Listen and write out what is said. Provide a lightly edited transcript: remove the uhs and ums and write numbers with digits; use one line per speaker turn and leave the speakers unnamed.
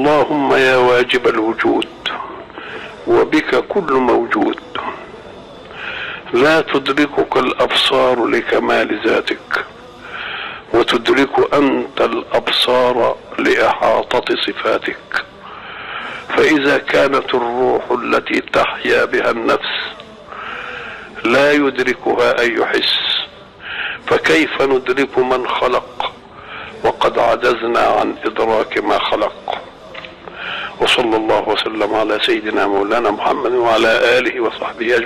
اللهم يا واجب الوجود وبك كل موجود، لا تدركك الأبصار لكمال ذاتك، وتدرك أنت الأبصار لإحاطة صفاتك. فإذا كانت الروح التي تحيا بها النفس لا يدركها أي حس، فكيف ندرك من خلق وقد عجزنا عن إدراك ما خلق؟ وصلى الله وسلم على سيدنا مولانا محمد وعلى آله وصحبه أجمعين.